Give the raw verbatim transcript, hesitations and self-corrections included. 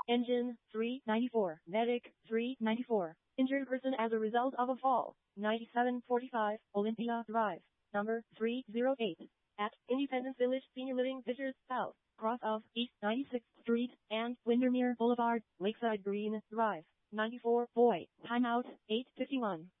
Engine, three ninety-four. Medic, three ninety-four. Injured person as a result of a fall, ninety-seven forty-five, Olympia Drive, number three oh eight, at Independence Village Senior Living Fishers South, cross of East ninety-sixth Street and Windermere Boulevard, Lakeside Green Drive, ninety-four. Boy, timeout, eight fifty-one.